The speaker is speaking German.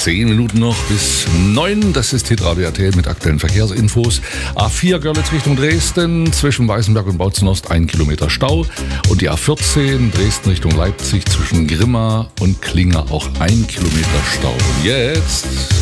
10 Minuten noch bis 9. Das ist Hitradio AT mit aktuellen Verkehrsinfos. A4 Görlitz Richtung Dresden, zwischen Weißenberg und Bautzen-Ost 1 Kilometer Stau. Und die A14 Dresden Richtung Leipzig zwischen Grimma und Klinger auch 1 Kilometer Stau. Und jetzt